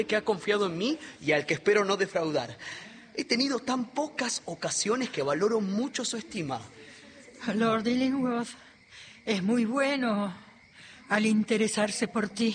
que ha confiado en mí y al que espero no defraudar. He tenido tan pocas ocasiones que valoro mucho su estima. Lord Illingworth es muy bueno al interesarse por ti.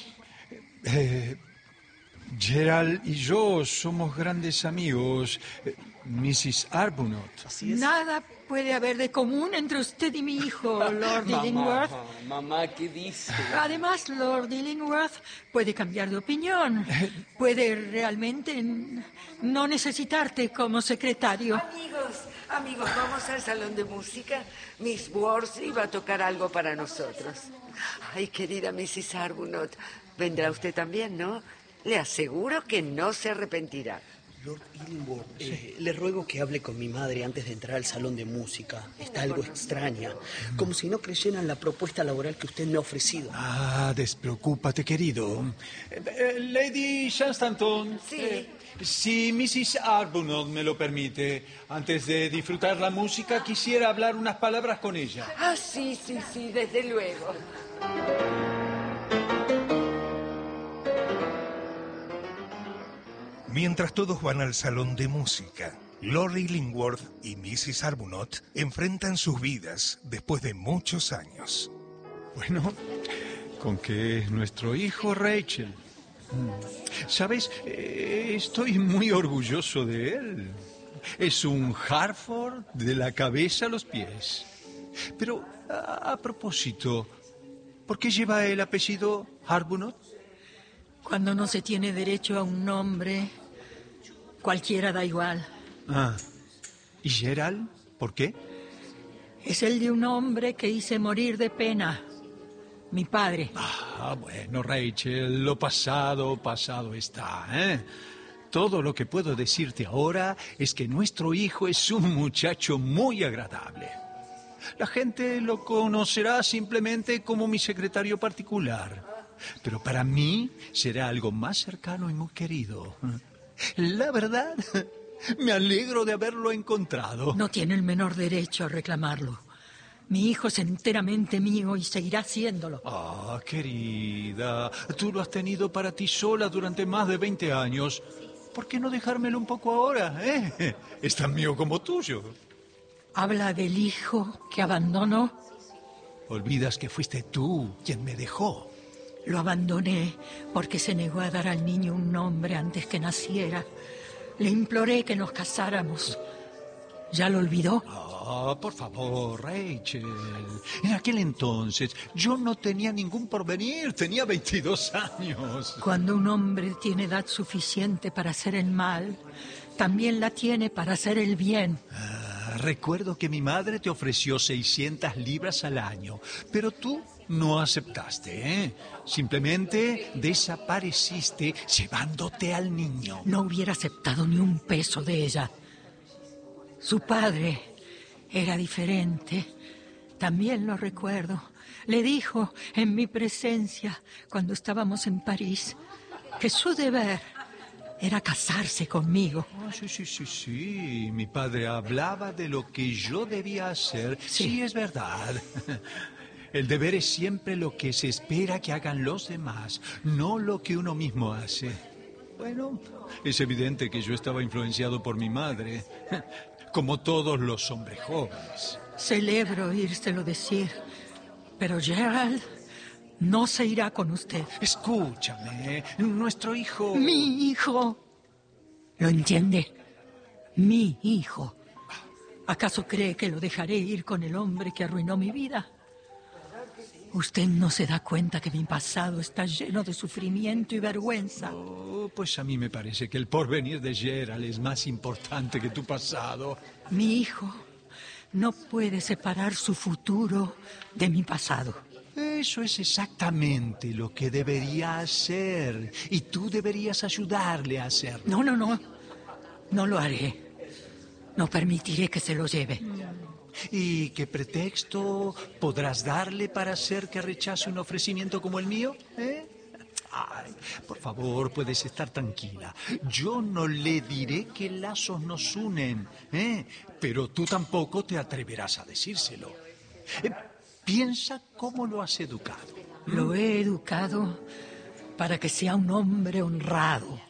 Gerald y yo somos grandes amigos. Mrs. Arbuthnot. Así es. Nada puede haber de común entre usted y mi hijo, Lord Illingworth. Mamá, ¿qué dice? Además, Lord Illingworth puede cambiar de opinión. Puede realmente no necesitarte como secretario. Amigos, vamos al salón de música. Miss Worsley va a tocar algo para nosotros. Ay, querida Mrs. Arbuthnot, vendrá usted también, ¿no? Le aseguro que no se arrepentirá. Lord Illingworth, le ruego que hable con mi madre antes de entrar al salón de música. Está algo extraña, como si no creyera en la propuesta laboral que usted me ha ofrecido. Despreocúpate, querido. Lady Shanstanton. Sí. Si Mrs. Arbuthnot me lo permite, antes de disfrutar la música, quisiera hablar unas palabras con ella. Sí, desde luego. Mientras todos van al salón de música, Lord Illingworth y Mrs. Arbuthnot enfrentan sus vidas después de muchos años. Bueno, con que es nuestro hijo Rachel. ¿Sabes? Estoy muy orgulloso de él. Es un Hartford de la cabeza a los pies. Pero, a propósito, ¿por qué lleva el apellido Arbuthnot? Cuando no se tiene derecho a un nombre, cualquiera da igual. ¿Y Gerald? ¿Por qué? Es el de un hombre que hice morir de pena. Mi padre. Bueno, Rachel, lo pasado, pasado está, ¿eh? Todo lo que puedo decirte ahora es que nuestro hijo es un muchacho muy agradable. La gente lo conocerá simplemente como mi secretario particular. Pero para mí será algo más cercano y muy querido. La verdad, me alegro de haberlo encontrado. No tiene el menor derecho a reclamarlo. Mi hijo es enteramente mío y seguirá siéndolo. Querida, tú lo has tenido para ti sola durante más de 20 años. ¿Por qué no dejármelo un poco ahora, Es tan mío como tuyo. ¿Habla del hijo que abandonó? Olvidas que fuiste tú quien me dejó. Lo abandoné porque se negó a dar al niño un nombre antes que naciera. Le imploré que nos casáramos. ¿Ya lo olvidó? Por favor, Rachel. En aquel entonces yo no tenía ningún porvenir, tenía 22 años. Cuando un hombre tiene edad suficiente para hacer el mal, también la tiene para hacer el bien. Recuerdo que mi madre te ofreció 600 libras al año, pero tú no aceptaste, ¿eh? Simplemente desapareciste llevándote al niño. No hubiera aceptado ni un peso de ella. Su padre era diferente. También lo recuerdo. Le dijo en mi presencia, cuando estábamos en París, que su deber era casarse conmigo. Sí. Mi padre hablaba de lo que yo debía hacer. Sí, es verdad. El deber es siempre lo que se espera que hagan los demás, no lo que uno mismo hace. Bueno, es evidente que yo estaba influenciado por mi madre, como todos los hombres jóvenes. Celebro oírselo decir, pero Gerald no se irá con usted. Escúchame, nuestro hijo... Mi hijo. ¿Lo entiende? Mi hijo. ¿Acaso cree que lo dejaré ir con el hombre que arruinó mi vida? ¿Usted no se da cuenta que mi pasado está lleno de sufrimiento y vergüenza? Pues a mí me parece que el porvenir de Gerald es más importante que tu pasado. Mi hijo no puede separar su futuro de mi pasado. Eso es exactamente lo que debería hacer. Y tú deberías ayudarle a hacerlo. No. No lo haré. No permitiré que se lo lleve. ¿Y qué pretexto podrás darle para hacer que rechace un ofrecimiento como el mío? Ay, por favor, puedes estar tranquila. Yo no le diré qué lazos nos unen, pero tú tampoco te atreverás a decírselo. Piensa cómo lo has educado. Lo he educado para que sea un hombre honrado.